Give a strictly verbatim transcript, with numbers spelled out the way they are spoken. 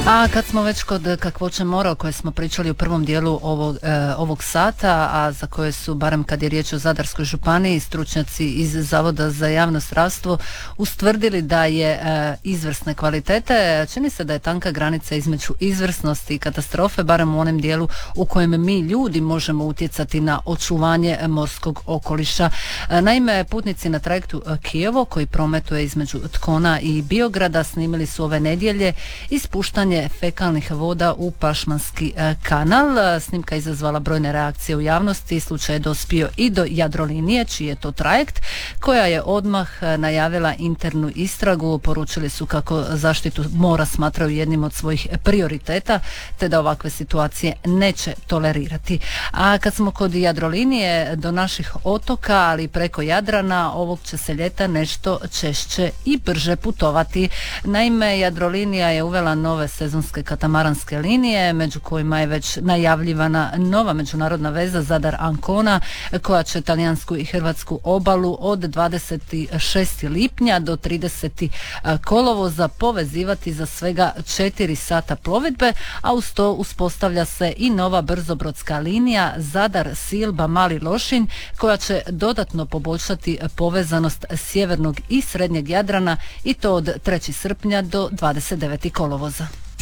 A kad smo već kod kakvoće mora o kojoj smo pričali u prvom dijelu ovog, e, ovog sata, a za koje su, barem kad je riječ o Zadarskoj županiji, stručnjaci iz Zavoda za javno zdravstvo ustvrdili da je e, izvrsne kvalitete, čini se da je tanka granica između izvrsnosti i katastrofe, barem u onom dijelu u kojem mi ljudi možemo utjecati na očuvanje morskog okoliša. E, naime, putnici na trajektu Kijevo, koji prometuje između Tkona i Biograda, snimili su ove nedjelje ispuštanje fekalnih voda u Pašmanski kanal. Snimka izazvala brojne reakcije u javnosti. Slučaj je dospio i do Jadrolinije, čiji je to trajekt, koja je odmah najavila internu istragu. Poručili su kako zaštitu mora smatraju jednim od svojih prioriteta, te da ovakve situacije neće tolerirati. A kad smo kod Jadrolinije, do naših otoka, ali preko Jadrana, ovog će se ljeta nešto češće i brže putovati. Naime, Jadrolinija je uvela nove sezonske katamaranske linije, među kojima je već najavljivana nova međunarodna veza Zadar-Ancona, koja će talijansku i hrvatsku obalu od dvadeset šestog lipnja do tridesetog kolovoza povezivati za svega četiri sata plovidbe, a uz to uspostavlja se i nova brzobrodska linija Zadar-Silba-Mali Lošinj, koja će dodatno poboljšati povezanost sjevernog i srednjeg Jadrana, i to od trećeg srpnja do dvadeset devetog kolovoza.